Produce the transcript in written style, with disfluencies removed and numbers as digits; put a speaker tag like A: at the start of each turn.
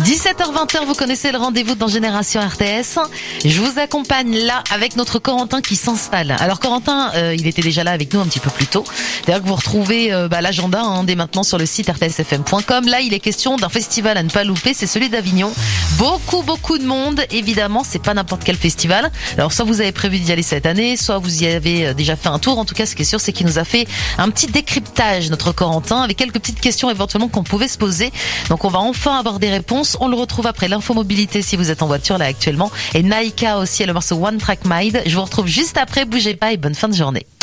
A: 17h20, vous connaissez le rendez-vous dans Génération RTS. Je vous accompagne là avec notre Corentin qui s'installe. Alors Corentin, il était déjà là avec nous un petit peu plus tôt. D'ailleurs que vous retrouvez l'agenda dès maintenant sur le site rtsfm.com. Là, il est question d'un festival à ne pas louper, c'est celui d'Avignon. Beaucoup de monde, évidemment, c'est pas n'importe quel festival. Alors soit vous avez prévu d'y aller cette année, soit vous y avez déjà fait un tour. En tout cas, ce qui est sûr, c'est qu'il nous a fait un petit décryptage, notre Corentin, avec quelques petites questions éventuellement qu'on pouvait se poser. Donc on va enfin avoir des réponses. On le retrouve après l'infomobilité si vous êtes en voiture là actuellement. Et Naika aussi, et le morceau One Track Mind. Je vous retrouve juste après, bougez pas et bonne fin de journée.